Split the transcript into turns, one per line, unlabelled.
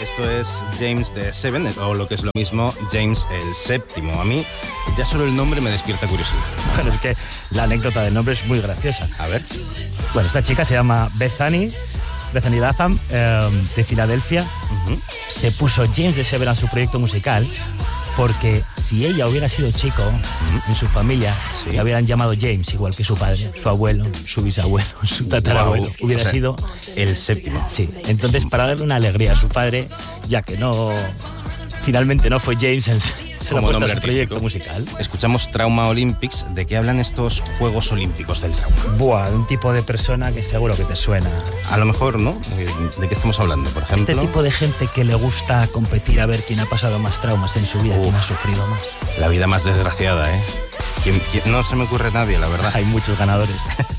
Esto es James VII, o lo que es lo mismo, James el séptimo. A mí ya solo el nombre me despierta curiosidad.
Bueno, es que la anécdota del nombre es muy graciosa.
A ver.
Bueno, esta chica se llama Bethany Latham, de Filadelfia. Se puso James VII en su proyecto musical porque si ella hubiera sido chico, en su familia, la hubieran llamado James, igual que su padre, su abuelo, su bisabuelo, su tatarabuelo. Hubiera sido
el séptimo.
Sí, entonces para darle una alegría a su padre, ya que finalmente no fue James, se lo ha puesto a su proyecto musical.
Escuchamos Trauma Olympics. ¿De qué hablan estos Juegos Olímpicos del trauma?
Buah, un tipo de persona que seguro que te suena.
A lo mejor, ¿no? ¿De qué estamos hablando, por ejemplo?
Este tipo de gente que le gusta competir a ver quién ha pasado más traumas en su vida, quién ha sufrido más.
La vida más desgraciada, ¿eh? No se me ocurre nadie, la verdad.
Hay muchos ganadores.